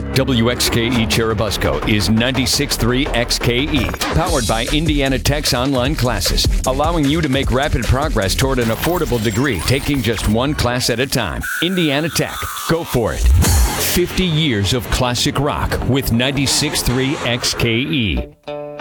WXKE Cherubusco is 96.3 XKE, powered by Indiana Tech's online classes, allowing you to make rapid progress toward an affordable degree, taking just one class at a time. Indiana Tech, go for it. 50 years of classic rock with 96.3 XKE.